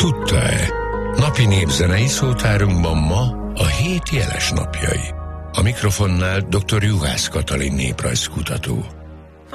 Tudta-e? Napi népzenei szótárunkban ma a 7 jeles napjai. A mikrofonnál dr. Juhász Katalin néprajzkutató.